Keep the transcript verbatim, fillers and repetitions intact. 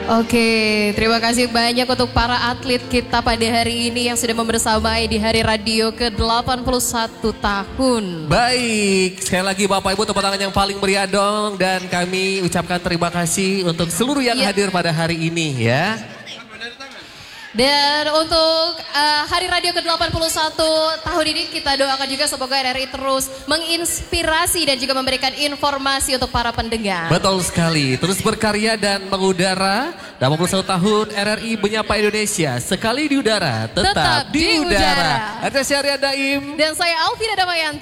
Oke, terima kasih banyak untuk para atlet kita pada hari ini yang sudah membersamai di Hari Radio ke delapan puluh satu tahun. Baik, sekali lagi Bapak Ibu tepuk tangan yang paling meriah dong. Dan kami ucapkan terima kasih untuk seluruh yang ya. hadir pada hari ini ya. Dan untuk uh, Hari Radio ke delapan puluh satu tahun ini kita doakan juga semoga R R I terus menginspirasi dan juga memberikan informasi untuk para pendengar. Betul sekali, terus berkarya dan mengudara. delapan puluh satu tahun R R I menyapa Indonesia, sekali di udara, tetap, tetap di, di udara. udara. Ada saya Arya Daim. Dan saya Alvina Damayanti.